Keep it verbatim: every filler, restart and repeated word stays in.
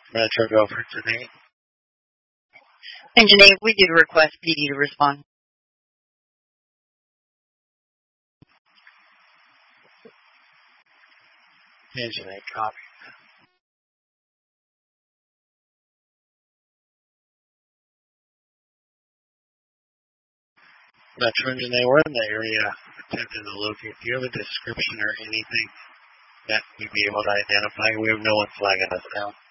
Metro go for today. And Janae, we did request P D to respond. And Janae, copy. Metro and Janae, we're in the area attempting to locate. Do you have a description or anything that we'd be able to identify? We have no one flagging us down.